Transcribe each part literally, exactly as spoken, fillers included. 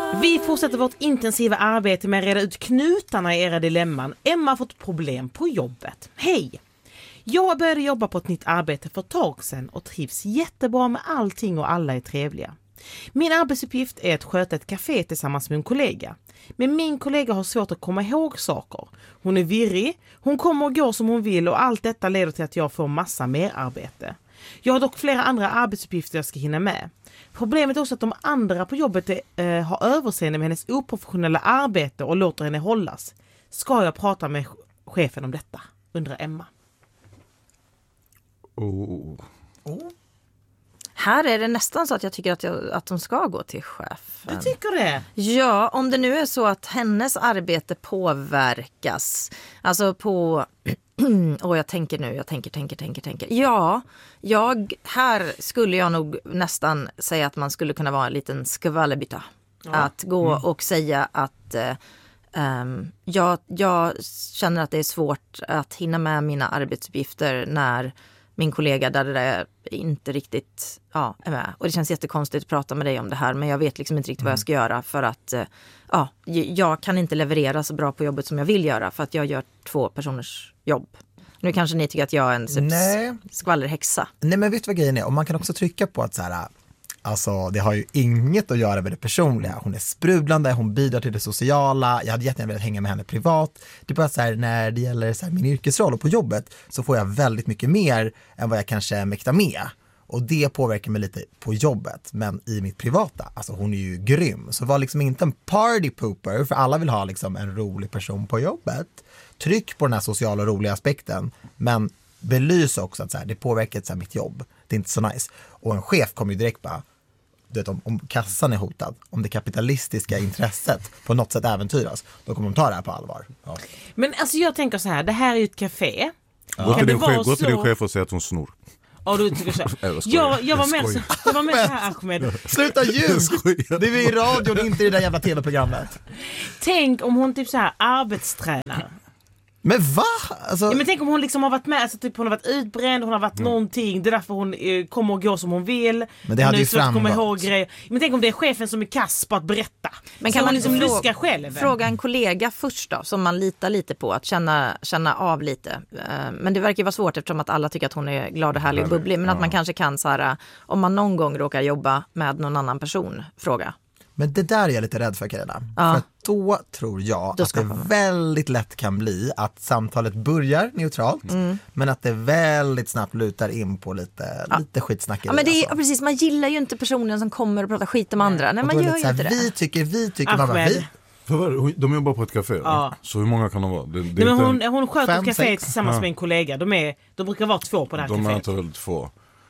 Vi fortsätter vårt intensiva arbete med att reda ut knutarna i era dilemman. Emma har fått problem på jobbet. Hej! Jag började jobba på ett nytt arbete för ett tag sedan och trivs jättebra med allting och alla är trevliga. Min arbetsuppgift är att sköta ett café tillsammans med en kollega. Men min kollega har svårt att komma ihåg saker. Hon är virrig, hon kommer och går som hon vill och allt detta leder till att jag får massa mer arbete. Jag har dock flera andra arbetsuppgifter jag ska hinna med. Problemet är också att de andra på jobbet är, eh, har överseende med hennes oprofessionella arbete och låter henne hållas. Ska jag prata med chefen om detta? Undrar Emma. Oh. Oh. Här är det nästan så att jag tycker att, jag, att de ska gå till chefen. Du tycker det? Ja, om det nu är så att hennes arbete påverkas. Alltså på... Och jag tänker nu, jag tänker, tänker, tänker, tänker. Ja, jag, här skulle jag nog nästan säga att man skulle kunna vara en liten skvallerbytta. Ja. Att gå mm. och säga att um, jag, jag känner att det är svårt att hinna med mina arbetsuppgifter när min kollega där det där inte riktigt ja, är med. Och det känns jättekonstigt att prata med dig om det här, men jag vet liksom inte riktigt mm. vad jag ska göra för att ja, jag kan inte leverera så bra på jobbet som jag vill göra för att jag gör två personers jobb. Nu kanske ni tycker att jag är en subs- skvallerhäxa. Nej, men vet du vad grejen är? Och man kan också trycka på att så här, alltså det har ju inget att göra med det personliga. Hon är sprudlande, hon bidrar till det sociala. Jag hade jättegärna velat hänga med henne privat. Det är bara så här, när det gäller så här, min yrkesroll och på jobbet så får jag väldigt mycket mer än vad jag kanske mäktar med. Och det påverkar mig lite på jobbet. Men i mitt privata, alltså hon är ju grym. Så var liksom inte en party pooper, för alla vill ha liksom en rolig person på jobbet. Tryck på den här sociala och roliga aspekten. Men belys också att så här, det påverkar så här, mitt jobb. Det är inte så nice. Och en chef kommer ju direkt bara, du vet, om, om kassan är hotad, om det kapitalistiska intresset på något sätt äventyras, då kommer de ta det här på allvar. Ja. Men alltså jag tänker så här, det här är ju ett café. Ja. Gå till din chef, gå till din chef och säga att hon snor. Ja, du tycker så. jag, jag var med så, jag var med så här, Ahmed. Sluta ljug! Det är vi i radion, inte i det där jävla tv-programmet. Tänk om hon typ så här arbetstränar. Men va? Alltså... Ja, men tänk om hon liksom har varit med, alltså typ hon har varit utbränd, hon har varit mm. någonting, det är därför hon eh, kommer och går som hon vill. Men det hade ju framgått. Men tänk om det är chefen som är kass på att berätta. Men kan så man liksom fråga, luska själv? Fråga en kollega först då, som man litar lite på, att känna, känna av lite. Men det verkar vara svårt eftersom att alla tycker att hon är glad och härlig och bubblig. Men ja. Att man kanske kan så här, om man någon gång råkar jobba med någon annan person, fråga. Men det där är jag lite rädd för, Carina. Ja. För då tror jag då att det man. väldigt lätt kan bli att samtalet börjar neutralt, mm. men att det väldigt snabbt lutar in på lite, ja. lite skitsnackeri. Ja, men det är, alltså. Precis, man gillar ju inte personen som kommer och pratar skit om andra. Nej, man gör ju inte det. Vi tycker, vi tycker, man bara, vi. För de jobbar på ett café, ja. Så hur många kan de vara? Det, det Nej, men hon, en... hon sköter ett café tillsammans ja. med en kollega. De, är, de brukar vara två på det här de caféet. De är inte två.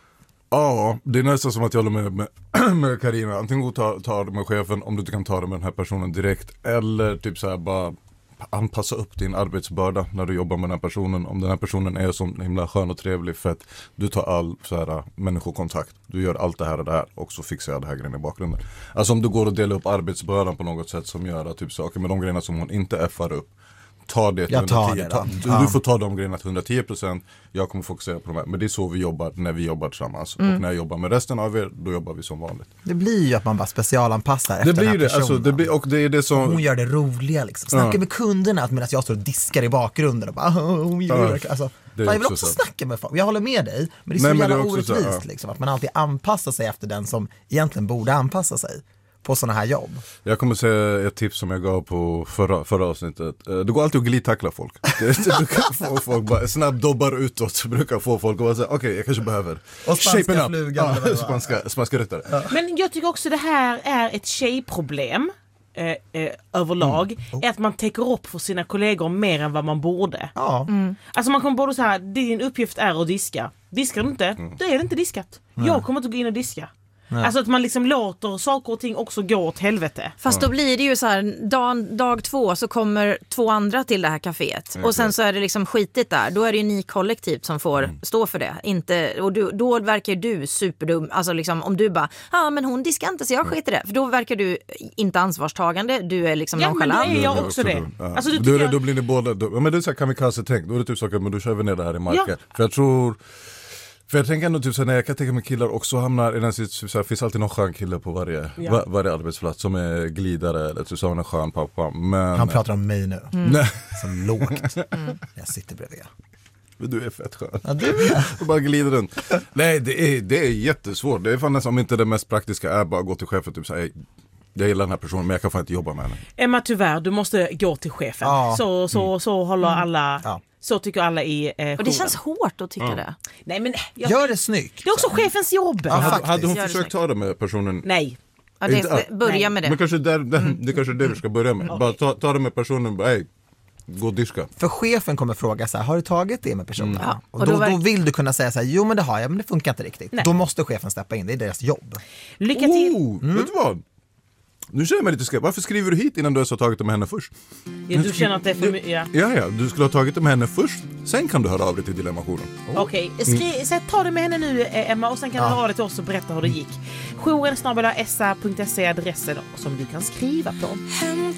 Ja, det är nästan som att jag håller med med, med Carina. Antingen ta, ta det med chefen om du inte kan ta det med den här personen direkt. Eller typ så här bara anpassa upp din arbetsbörda när du jobbar med den här personen. Om den här personen är så himla skön och trevlig för att du tar all så här människokontakt. Du gör allt det här och det här och så fixar jag det här grejen i bakgrunden. Alltså om du går och delar upp arbetsbördan på något sätt som gör att typ saker med de grejerna som hon inte effar upp. Ta det till hundratio, det ta, du, ja. du får ta de grejerna till hundratio procent. Jag kommer fokusera på de här. Men det är så vi jobbar när vi jobbar tillsammans. Mm. Och när jag jobbar med resten av er, då jobbar vi som vanligt. Det blir ju att man bara specialanpassar efter det blir den här det, personen. alltså, det blir, och det är det som... Hon gör det roliga liksom. Snacka ja. med kunderna medan jag står och diskar i bakgrunden. Och bara, hon gör det. Alltså, jag vill också, också snacka med folk. Jag håller med dig. Men det är så Nej, jävla orättvist så, ja. liksom, att man alltid anpassar sig efter den som egentligen borde anpassa sig på såna här jobb. Jag kommer säga ett tips som jag gav på förra, förra avsnittet. Det går alltid att glidtackla folk. Det brukar få folk bara snabbt dobbar utåt, så brukar få folk att säga okej, okay, jag kanske behöver och spanska flugan. Ja, spanska, spanska ryttare. Ja. Men jag tycker också det här är ett tjejproblem eh, eh, överlag. Mm. Oh. Är att man täcker upp för sina kollegor mer än vad man borde. Ja. Mm. Alltså man kommer både säga, din uppgift är att diska. Diskar du inte, mm. då är det inte diskat. Mm. Jag kommer inte gå in och diska. Nej. Alltså att man liksom låter saker och ting också gå åt helvete. Fast då blir det ju så här, dag, dag två så kommer två andra till det här kaféet. Mm. Och sen så är det liksom skitigt där. Då är det ju ni kollektivt som får mm. stå för det. Inte, och du, då verkar du superdum. Alltså liksom om du bara, ja ah, men hon diskar inte så jag skiter det. För då verkar du inte ansvarstagande. Du är liksom ja, nonchalant. Ja men då är jag också det. Ja. Alltså, du då, jag... då blir ni båda, då, men det är så här kamikaze-tänk. Då är det typ saker, men då kör vi ner det här i marken. Ja. För jag tror... För jag tänker ändå typ såhär, när jag kan tänka mig killar också hamnar i den situationen, så här, finns alltid någon skön kille på varje, Ja. var, varje arbetsplats som är glidare eller typ så har en skön pappa. Men... Han pratar om mig nu, Nej, så lågt. Jag sitter bredvid. men du är fett skön. Ja, du är. Och bara glider runt. Nej, det är, det är jättesvårt. Det är fan nästan, om inte det mest praktiska är bara gå till chefen och typ säga, jag gillar den här personen men jag kan fan inte jobba med henne. Emma, tyvärr, du måste gå till chefen. Ja. Så, så, så håller alla, Ja. så tycker alla i eh, Och det jouren. känns hårt att tycka det. Nej, men jag, Gör det snyggt. det är också chefens jobb. Ja, Ja. faktiskt. Hade hon Gör det försökt ta det med personen? Nej. Ja, det, Inte- det, börja nej. med Men det. kanske där, där, det kanske är det du ska börja med. Bara ta, ta det med personen, bara, hej, gå och diska. För chefen kommer fråga så här, har du tagit det med personen? Ja, Och, och då, då verk- då vill du kunna säga så här, jo men det har jag, men det funkar inte riktigt. Nej. Då måste chefen steppa in, det är deras jobb. Lycka till. Oh, vet du vad? Nu känner jag mig lite skrämt. Varför skriver du hit innan du ens har tagit det med henne först? Ja, du känner att det är för mycket. Ja. Ja, ja, du skulle ha tagit det med henne först. Sen kan du höra av dig till Dilemmationen. Okej, skri- så ta det med henne nu eh, Emma och sen kan du höra av dig till oss och berätta hur det gick. jouren snabel-a s a punkt se är adressen som du kan skriva på.